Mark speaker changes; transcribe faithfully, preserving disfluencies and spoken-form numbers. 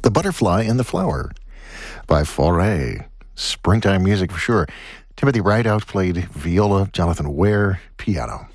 Speaker 1: The Butterfly and the Flower by Fauré. Springtime music for sure. Timothy Rideout played viola, Jonathan Ware, piano.